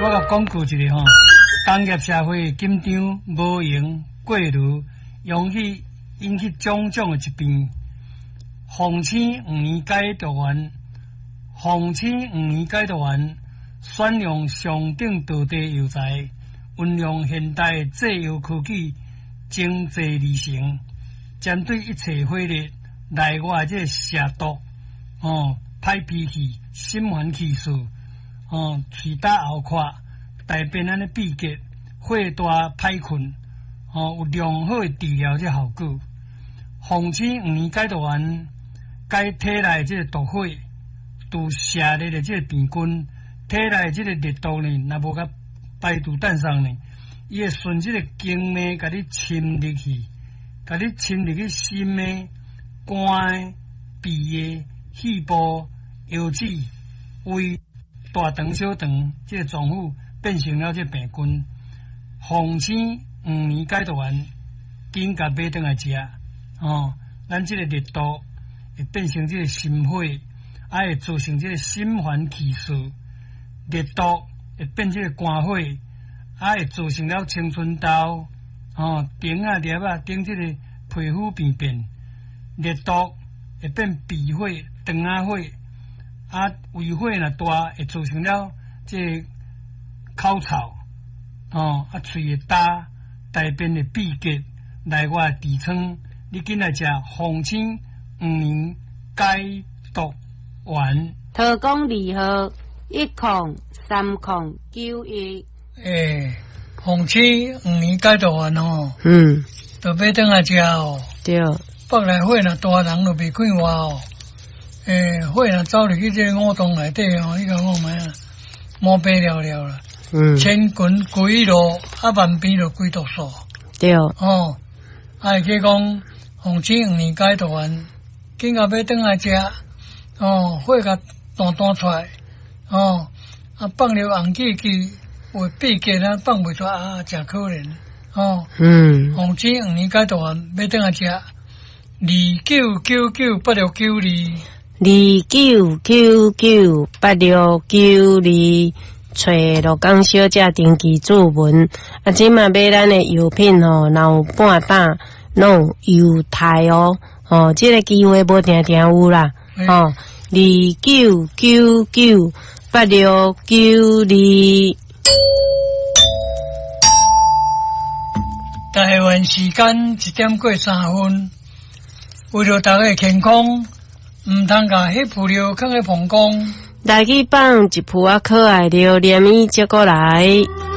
我甲讲句一个吼，工业社会紧张无闲过炉，引起种种的疾病。防青5年解毒丸，防青5年解毒丸选用上等道地药材，运用现代制药科技，精制而成，针对一切火热内外这蛇毒、歹脾气、心烦气数、气打后垮、大便安尼闭结、火大歹困，有良好的治疗这效果。防青5年解毒丸解体内这个毒火，除射热的这个病菌，体内这个热毒呢，若无甲排除诞生呢，伊会顺这个经脉甲你侵入去，甲你侵入去心的、肝的、鼻的、肺部、腰子、胃、大肠、小肠这个脏腑变成了这病菌。防青5年解毒丸，紧甲买转来食，咱这个热毒会变成这个心火，会造成这个心烦气数，热毒会变这个肝火，会造成了青春痘、顶啊、裂啊、顶这个皮肤病变，热毒会变鼻火、肠啊火，胃火若大，会造成了这个口臭，喙会焦，大便会闭结，内外痔疮。你紧来食防青5年解毒丸。 特工2号10391。 防青5年解毒丸就买转来食对。 腹内火若大，人就袂快活火若走入去这个五脏内底你甲讲咩毛病了了啦。千群归路，万变就归毒素。 对。 会去讲防青5年解毒丸，紧甲买转来食，火甲弹出来，放了红记记，有闭结放袂出真可怜。防青5年解毒丸买转来食，29998692。 29998692，找罗江小姐登记注文。即嘛买咱的药品若有半打，拢有优待这个机会无定定有啦。29998692。 台湾时间1点过3分，为了大家健康，唔通甲迄副料放喺膀胱。 来去放一副可爱料，连伊接过来。